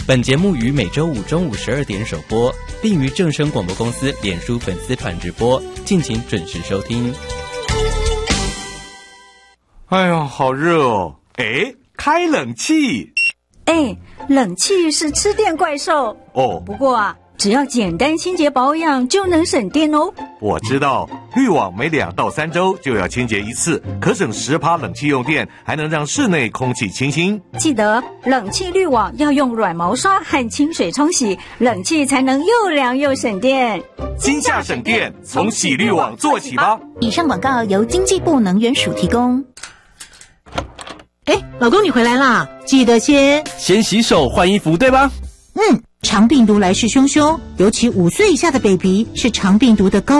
本节目于每周五中午12点首播，并于正声广播公司脸书粉丝团直播，敬请准时收听。 哎呀，好热哦！哎，开冷气。 哎，冷气是吃电怪兽哦。 不过啊，只要简单清洁保养就能省电哦。 我知道，滤网每2到3周就要清洁一次，可省10%冷气用电，还能让室内空气清新。 记得冷气滤网要用软毛刷和清水冲洗，冷气才能又凉又省电。 今夏省电，从洗滤网做起吧。 以上广告由经济部能源署提供。 哎，老公你回来啦，记得先洗手换衣服，对吧？ 肠病毒来势汹汹，尤其5岁以下的 baby 是肠病毒的高